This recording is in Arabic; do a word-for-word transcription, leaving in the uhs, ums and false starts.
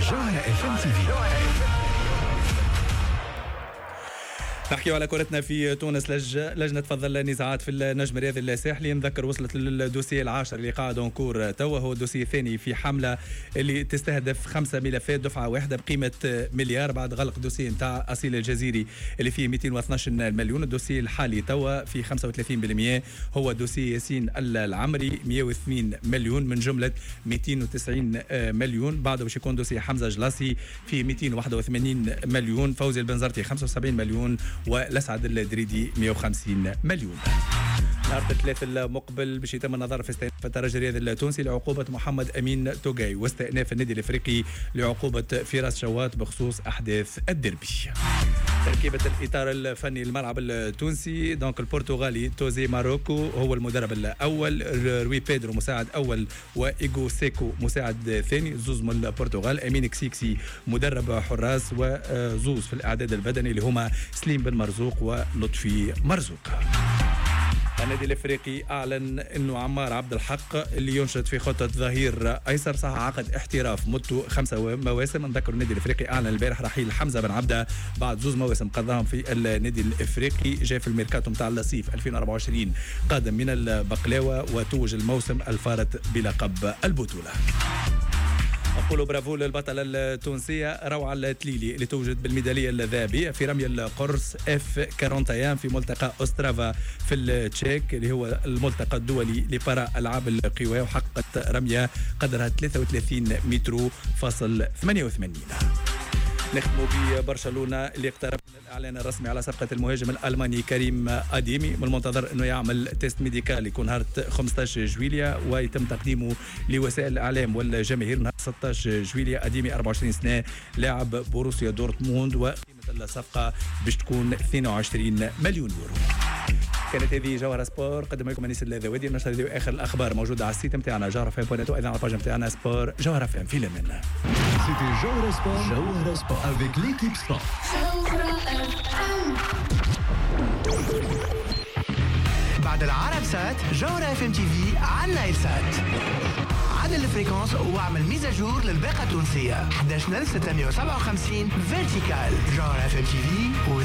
جوهرة اف ام تي في. نحكيو على كرتنا في تونس. لج... لجنة تفضل نزاعات في النجم الرياضي الساحلي. نذكر وصلت للدوسي العاشر اللي قاعد انكور توا، هو الدوسي الثاني في حملة اللي تستهدف خمسة ملفات دفعة واحدة بقيمة مليار بعد غلق الدوسي نتاع أصيل الجزيري اللي فيه مئتين واثناش مليون. الدوسي الحالي توا في خمسة وثلاثين بالمئة هو دوسي ياسين العمري مئة واثنين مليون من جملة مئتين وتسعين مليون. بعده باش يكون دوسي حمزة جلاسي في مئتين وواحد وثمانين مليون، فوزي البنزرتي خمسة وسبعين مليون، والأسعد الدريدي مئة وخمسين مليون. نهار الثلاث المقبل باش يتم النظر في استئناف الترجي الرياضي التونسي لعقوبة محمد أمين توغاي، واستئناف النادي الافريقي لعقوبة فراس شوات بخصوص أحداث الديربي. تركيبة الإطار الفني للملعب التونسي، دونك البرتغالي توزي ماروكو هو المدرب الأول، روي بيدرو مساعد أول، وإيغو سيكو مساعد ثاني، زوز من البرتغال، أمين كسيكسي مدرب حراس، وزوز في الإعداد البدني اللي هما سليم بن مرزوق ولطفي مرزوق. النادي الافريقي اعلن انه عمار عبد الحق اللي ينشط في خطه ظهير ايسر صح عقد احتراف مدته خمسه مواسم. نذكر النادي الافريقي اعلن البارح رحيل حمزه بن عبده بعد زوز مواسم قضاهم في النادي الافريقي. جاء في الميركاتو نتاع الصيف ألفين وأربعة وعشرين قادم من البقلاوه، وتوج الموسم الفارط بلقب البطوله. نقول برافو للبطلة التونسية روعة التليلي اللي توجد بالميدالية الذهبية في رمي القرص اف واحد وأربعين في ملتقى أوسترافا في التشيك اللي هو الملتقى الدولي لبارا ألعاب القوى، وحققت رمية قدرها ثلاثة وثلاثين متر فاصل ثمانية وثمانين. نختموا ببرشلونة اللي اقترب من الإعلان الرسمي على صفقة المهاجم الألماني كريم أديمي. من المنتظر أنه يعمل تيست ميديكال يكون نهار خمسة عشر جويلية، ويتم تقديمه لوسائل الإعلام والجماهير نهار ستة عشر جويلية. أديمي أربعة وعشرين سنة، لاعب بوروسيا دورتموند، وقيمة الصفقة باش تكون اثنين وعشرين مليون يورو. كانت هذه جوهرة سبور، قدم لكم أنيس الذوادي. نشر هذه آخر الأخبار موجودة على السيت نتاعنا جوهرة فام بوينت أو أيضا على الباج نتاعنا سبور جوهرة فام. في الأمان. C'était Joël Sport, Joël Sport avec l'équipe Sport. بعد العرب سات جوهرة اف ام تي في على نايل سات. عدل الفريكونس واعمل ميزاجور للباقة التونسية. أحد عشر ستمائة وسبعة وخمسين فيرتيكال. جوهرة اف ام تي في